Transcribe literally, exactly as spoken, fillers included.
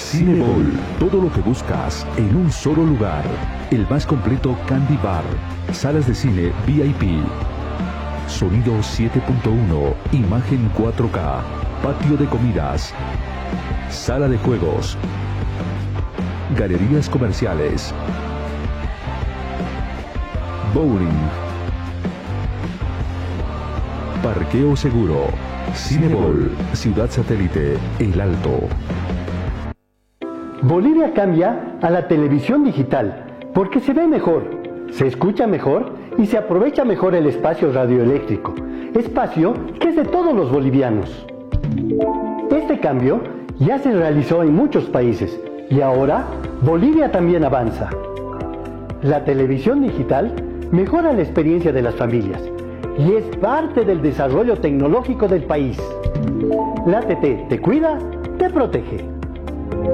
Cinebol, todo lo que buscas en un solo lugar. El más completo Candy Bar, salas de cine V I P, sonido siete punto uno, imagen cuatro K, patio de comidas, sala de juegos, galerías comerciales, bowling, parqueo seguro. Cinebol, Ciudad Satélite, El Alto. Bolivia cambia a la televisión digital porque se ve mejor, se escucha mejor y se aprovecha mejor el espacio radioeléctrico, espacio que es de todos los bolivianos. Este cambio ya se realizó en muchos países y ahora Bolivia también avanza. La televisión digital mejora la experiencia de las familias y es parte del desarrollo tecnológico del país. La A T T te cuida, te protege.